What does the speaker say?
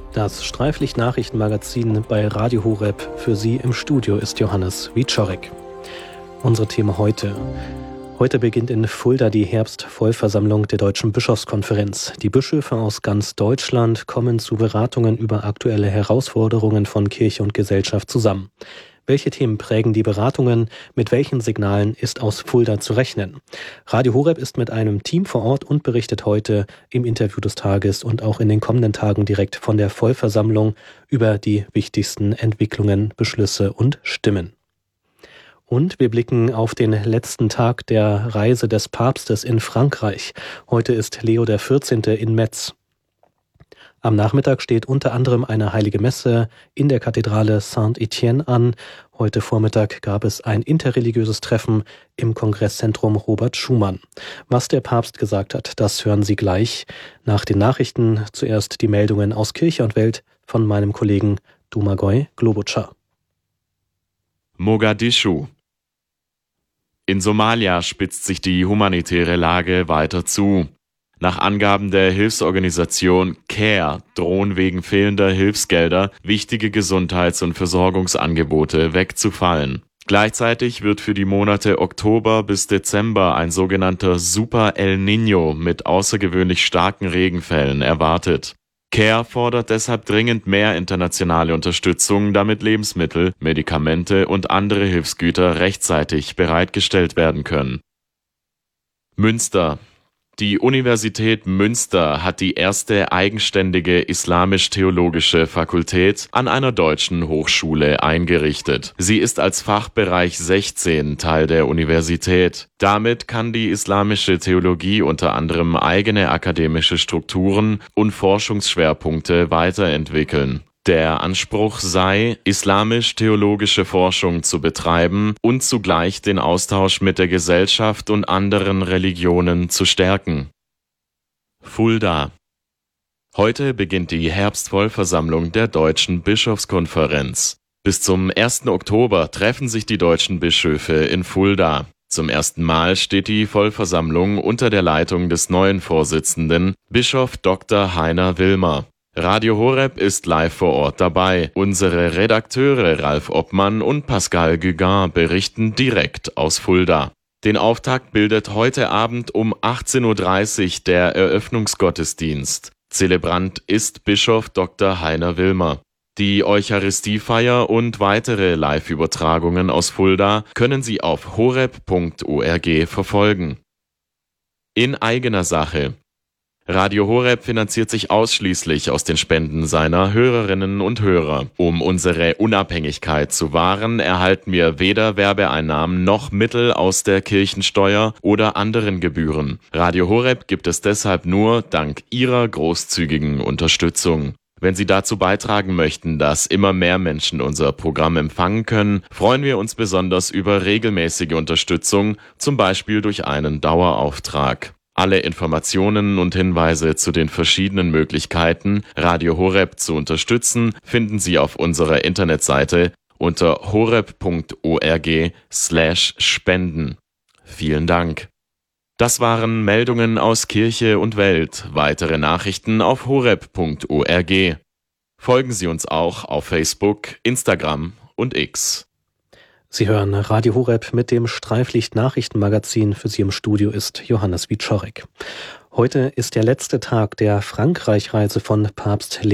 Das Streiflicht-Nachrichtenmagazin bei Radio Horeb. Für Sie im Studio ist Johannes Wieczorek. Unsere Themen heute. Heute beginnt in Fulda die Herbstvollversammlung der Deutschen Bischofskonferenz. Die Bischöfe aus ganz Deutschland kommen zu Beratungen über aktuelle Herausforderungen von Kirche und Gesellschaft zusammen. Welche Themen prägen die Beratungen? Mit welchen Signalen ist aus Fulda zu rechnen? Radio Horeb ist mit einem Team vor Ort und berichtet heute im Interview des Tages und auch in den kommenden Tagen direkt von der Vollversammlung über die wichtigsten Entwicklungen, Beschlüsse und Stimmen. Und wir blicken auf den letzten Tag der Reise des Papstes in Frankreich. Heute ist Leo XIV. In Metz. Am Nachmittag steht unter anderem eine heilige Messe in der Kathedrale Saint-Étienne an. Heute Vormittag gab es ein interreligiöses Treffen im Kongresszentrum Robert Schumann. Was der Papst gesagt hat, das hören Sie gleich nach den Nachrichten. Zuerst die Meldungen aus Kirche und Welt von meinem Kollegen Domagoj Globoča. Mogadischu. In Somalia spitzt sich die humanitäre Lage weiter zu. Nach Angaben der Hilfsorganisation CARE drohen wegen fehlender Hilfsgelder wichtige Gesundheits- und Versorgungsangebote wegzufallen. Gleichzeitig wird für die Monate Oktober bis Dezember ein sogenannter Super El Niño mit außergewöhnlich starken Regenfällen erwartet. CARE fordert deshalb dringend mehr internationale Unterstützung, damit Lebensmittel, Medikamente und andere Hilfsgüter rechtzeitig bereitgestellt werden können. Münster. Die Universität Münster hat die erste eigenständige islamisch-theologische Fakultät an einer deutschen Hochschule eingerichtet. Sie ist als Fachbereich 16 Teil der Universität. Damit kann die islamische Theologie unter anderem eigene akademische Strukturen und Forschungsschwerpunkte weiterentwickeln. Der Anspruch sei, islamisch-theologische Forschung zu betreiben und zugleich den Austausch mit der Gesellschaft und anderen Religionen zu stärken. Fulda. Heute beginnt die Herbstvollversammlung der Deutschen Bischofskonferenz. Bis zum 1. Oktober treffen sich die deutschen Bischöfe in Fulda. Zum ersten Mal steht die Vollversammlung unter der Leitung des neuen Vorsitzenden, Bischof Dr. Heiner Wilmer. Radio Horeb ist live vor Ort dabei. Unsere Redakteure Ralf Obmann und Pascal Guégan berichten direkt aus Fulda. Den Auftakt bildet heute Abend um 18:30 Uhr der Eröffnungsgottesdienst. Zelebrant ist Bischof Dr. Heiner Wilmer. Die Eucharistiefeier und weitere Live-Übertragungen aus Fulda können Sie auf horeb.org verfolgen. In eigener Sache. Radio Horeb finanziert sich ausschließlich aus den Spenden seiner Hörerinnen und Hörer. Um unsere Unabhängigkeit zu wahren, erhalten wir weder Werbeeinnahmen noch Mittel aus der Kirchensteuer oder anderen Gebühren. Radio Horeb gibt es deshalb nur dank Ihrer großzügigen Unterstützung. Wenn Sie dazu beitragen möchten, dass immer mehr Menschen unser Programm empfangen können, freuen wir uns besonders über regelmäßige Unterstützung, zum Beispiel durch einen Dauerauftrag. Alle Informationen und Hinweise zu den verschiedenen Möglichkeiten, Radio Horeb zu unterstützen, finden Sie auf unserer Internetseite unter horeb.org/spenden. Vielen Dank. Das waren Meldungen aus Kirche und Welt. Weitere Nachrichten auf horeb.org. Folgen Sie uns auch auf Facebook, Instagram und X. Sie hören Radio Horeb mit dem Streiflicht-Nachrichtenmagazin. Für Sie im Studio ist Johannes Wieczorek. Heute ist der letzte Tag der Frankreich-Reise von Papst